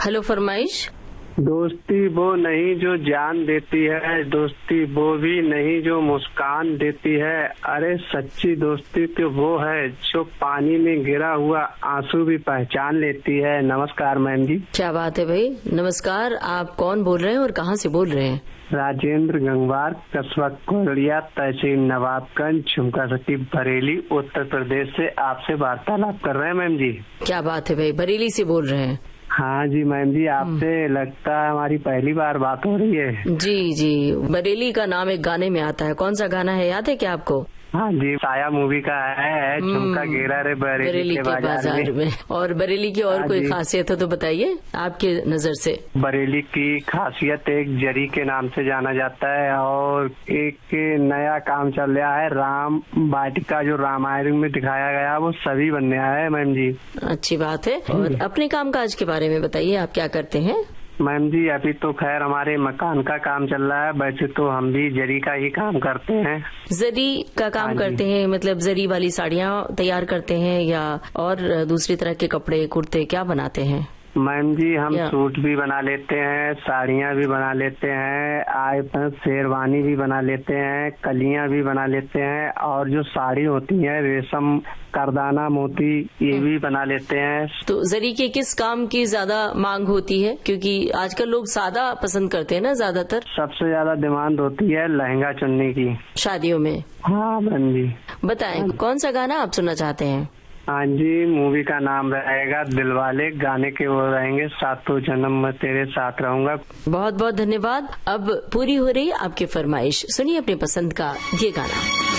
Hello, फरमाइश। दोस्ती वो नहीं जो जान देती है, दोस्ती वो भी नहीं जो मुस्कान देती है, अरे सच्ची दोस्ती तो वो है जो पानी में गिरा हुआ आंसू भी पहचान लेती है। नमस्कार मैम जी। क्या बात है भाई, नमस्कार। आप कौन बोल रहे हैं और कहाँ से बोल रहे हैं? राजेंद्र गंगवार, कस्बा कोलिया, तहसील नवाबगंज, झुमका सटी, बरेली, उत्तर प्रदेश से आपसे वार्तालाप कर रहे हैं मैम जी। क्या बात है भाई, बरेली से बोल रहे हैं? हाँ जी मैम जी, आपसे लगता है हमारी पहली बार बात हो रही है। जी जी, बरेली का नाम एक गाने में आता है। कौन सा गाना है, याद है क्या आपको? हाँ जी, साया मूवी का है, झुमका गिरा रे बरेली के बाजार में। और बरेली की और कोई खासियत है तो बताइए आपके नजर से। बरेली की खासियत एक जरी के नाम से जाना जाता है और एक नया काम चल रहा है, राम वाटिका जो रामायण में दिखाया गया वो सभी बनने आया है मैम जी। अच्छी बात है। और अपने कामकाज के बारे में बताइए, आप क्या करते हैं? मैम जी अभी तो खैर हमारे मकान का काम चल रहा है, वैसे तो हम भी जरी का ही काम करते हैं। जरी का काम करते हैं मतलब जरी वाली साड़ियाँ तैयार करते हैं या और दूसरी तरह के कपड़े, कुर्ते क्या बनाते हैं? मैम जी हम सूट भी बना लेते हैं, साड़ियाँ भी बना लेते हैं, शेरवानी भी बना लेते हैं, कलियाँ भी बना लेते हैं, और जो साड़ी होती है रेशम, करदाना, मोती, ये भी बना लेते हैं। तो जरी के किस काम की ज्यादा मांग होती है? क्योंकि आजकल लोग सादा पसंद करते हैं ना ज्यादातर। सबसे ज्यादा डिमांड होती है लहंगा चुन्नी की शादियों में। हाँ मैम जी। बताएं कौन सा गाना आप सुनना चाहते हैं? हाँ जी, मूवी का नाम रहेगा दिलवाले, गाने के वो रहेंगे सातों जन्म मैं तेरे साथ रहूंगा। बहुत बहुत धन्यवाद। अब पूरी हो रही आपकी फरमाइश, सुनिए अपनी पसंद का ये गाना।